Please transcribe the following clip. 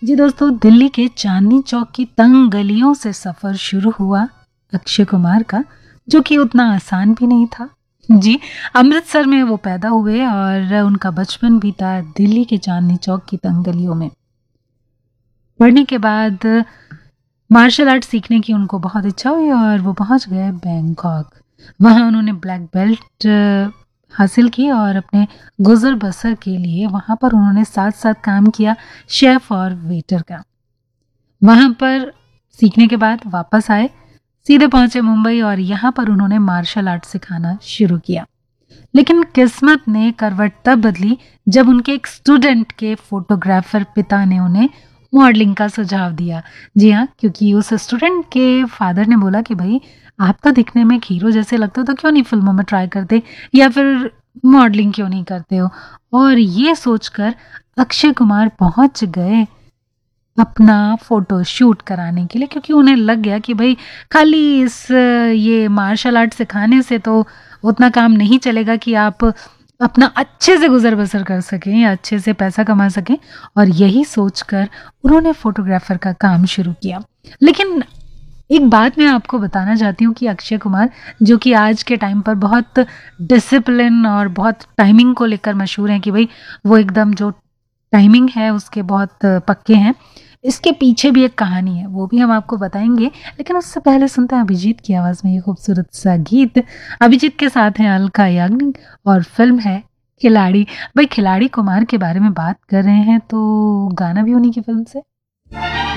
जी दोस्तों, दिल्ली के चांदनी चौक की तंग गलियों से सफर शुरू हुआ अक्षय कुमार का, जो कि उतना आसान भी नहीं था। जी, अमृतसर में वो पैदा हुए और उनका बचपन बीता दिल्ली के चांदनी चौक की तंग गलियों में। पढ़ने के बाद मार्शल आर्ट सीखने की उनको बहुत इच्छा हुई और वो पहुंच गए बैंकॉक। वहां उन्होंने ब्लैक बेल्ट हासिल की और अपने गुजर बसर के लिए वहां पर उन्होंने साथ साथ काम किया शेफ और वेटर का। वहां पर सीखने के बाद वापस आए, सीधे पहुंचे मुंबई और यहाँ पर उन्होंने मार्शल आर्ट सिखाना शुरू किया। लेकिन किस्मत ने करवट तब बदली जब उनके एक स्टूडेंट के फोटोग्राफर पिता ने उन्हें मॉडलिंग का सुझाव दिया। जी हाँ, क्योंकि उस स्टूडेंट के फादर ने बोला कि भाई आप तो दिखने में एक हीरो जैसे लगते हो, तो क्यों नहीं फिल्मों में ट्राई करते या फिर मॉडलिंग क्यों नहीं करते हो। और ये सोचकर अक्षय कुमार पहुंच गए अपना फोटो शूट कराने के लिए, क्योंकि उन्हें लग गया कि भाई खाली इस ये मार्शल आर्ट सिखाने से तो उतना काम नहीं चलेगा कि आप अपना अच्छे से गुजर बसर कर सकें या अच्छे से पैसा कमा सकें। और यही सोचकर उन्होंने फोटोग्राफर का काम शुरू किया। लेकिन एक बात मैं आपको बताना चाहती हूँ कि अक्षय कुमार, जो कि आज के टाइम पर बहुत डिसिप्लिन और बहुत टाइमिंग को लेकर मशहूर हैं कि भाई वो एकदम जो टाइमिंग है उसके बहुत पक्के हैं, इसके पीछे भी एक कहानी है, वो भी हम आपको बताएंगे। लेकिन उससे पहले सुनते हैं अभिजीत की आवाज़ में ये खूबसूरत सा गीत। अभिजीत के साथ हैं अलका याग्निक और फिल्म है खिलाड़ी। भाई खिलाड़ी कुमार के बारे में बात कर रहे हैं तो गाना भी उन्हीं की फिल्म से।